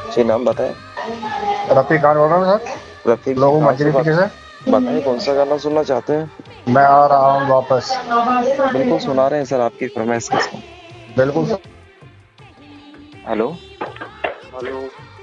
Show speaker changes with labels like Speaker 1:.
Speaker 1: जी नाम बताएं।
Speaker 2: रफ़ी खान बोल रहा हूँ सर,
Speaker 1: रफीक जी
Speaker 2: लोगों
Speaker 1: कहाँ से
Speaker 2: मस्जिद
Speaker 1: बात?
Speaker 2: पीछे से।
Speaker 1: बताइए कौन सा गाना सुनना चाहते हैं?
Speaker 2: मैं आ रहा हूँ वापस।
Speaker 1: बिल्कुल सुना रहे हैं सर, आपकी फरमाइश के साथ।
Speaker 2: बिल्कुल सर।
Speaker 1: हेलो।
Speaker 2: हेलो।